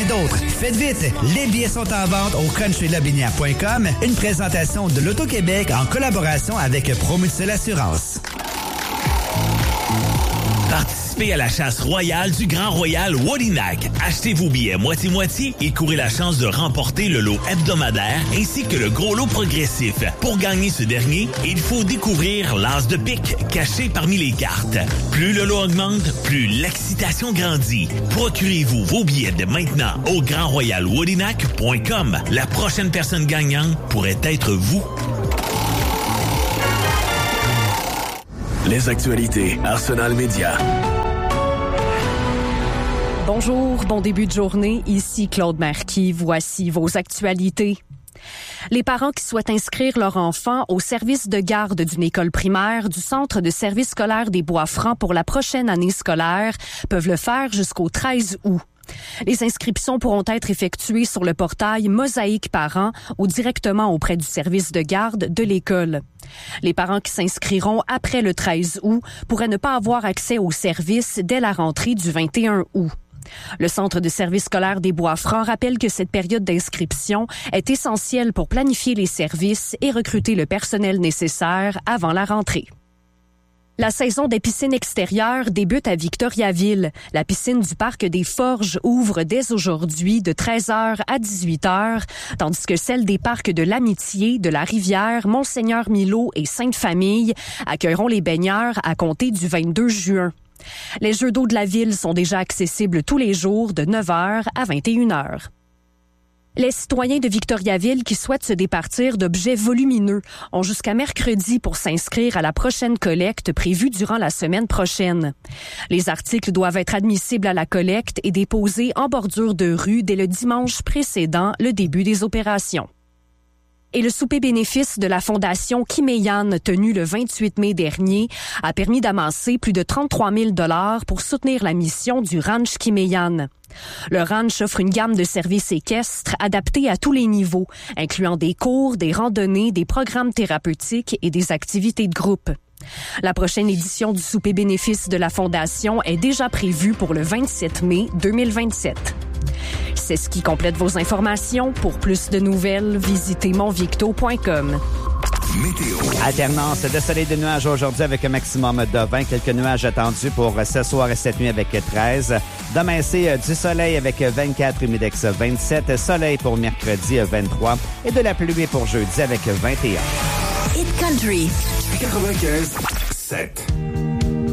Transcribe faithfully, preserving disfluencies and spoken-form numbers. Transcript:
bien d'autres. Faites vite, les billets sont en vente au country lobinière point com, une présentation de l'Auto-Québec en collaboration avec Promutuelle Assurance. Participez à la chasse royale du Grand Royal Wodinac. Achetez vos billets moitié-moitié et courez la chance de remporter le lot hebdomadaire ainsi que le gros lot progressif. Pour gagner ce dernier, il faut découvrir l'as de pique caché parmi les cartes. Plus le lot augmente, plus l'excitation grandit. Procurez-vous vos billets dès maintenant au grand royal wodinac point com. La prochaine personne gagnante pourrait être vous. Les actualités Arsenal Média. Bonjour, bon début de journée. Ici Claude Marquis. Voici vos actualités. Les parents qui souhaitent inscrire leur enfant au service de garde d'une école primaire du Centre de service scolaire des Bois-Francs pour la prochaine année scolaire peuvent le faire jusqu'au treize août. Les inscriptions pourront être effectuées sur le portail Mosaïque Parents ou directement auprès du service de garde de l'école. Les parents qui s'inscriront après le treize août pourraient ne pas avoir accès au service dès la rentrée du vingt et un août. Le Centre de service scolaire des Bois-Francs rappelle que cette période d'inscription est essentielle pour planifier les services et recruter le personnel nécessaire avant la rentrée. La saison des piscines extérieures débute à Victoriaville. La piscine du Parc des Forges ouvre dès aujourd'hui de treize heures à dix-huit heures, tandis que celle des parcs de l'Amitié, de la Rivière, Monseigneur-Milo et Sainte-Famille accueilleront les baigneurs à compter du vingt-deux juin. Les jeux d'eau de la ville sont déjà accessibles tous les jours de neuf heures à vingt et une heures. Les citoyens de Victoriaville qui souhaitent se départir d'objets volumineux ont jusqu'à mercredi pour s'inscrire à la prochaine collecte prévue durant la semaine prochaine. Les articles doivent être admissibles à la collecte et déposés en bordure de rue dès le dimanche précédent le début des opérations. Et le souper bénéfice de la Fondation Kimeyan, tenu le vingt-huit mai dernier, a permis d'amasser plus de trente-trois mille dollars pour soutenir la mission du Ranch Kimeyan. Le ranch offre une gamme de services équestres adaptés à tous les niveaux, incluant des cours, des randonnées, des programmes thérapeutiques et des activités de groupe. La prochaine édition du souper bénéfice de la Fondation est déjà prévue pour le vingt-sept mai deux mille vingt-sept. C'est ce qui complète vos informations. Pour plus de nouvelles, visitez monvicto point com. Météo. Alternance de soleil et de nuages aujourd'hui avec un maximum de vingt. Quelques nuages attendus pour ce soir et cette nuit avec treize. Demain, c'est du soleil avec vingt-quatre, humidex vingt-sept. Soleil pour mercredi vingt-trois. Et de la pluie pour jeudi avec vingt et un. Hit Country. quatre-vingt-quinze sept.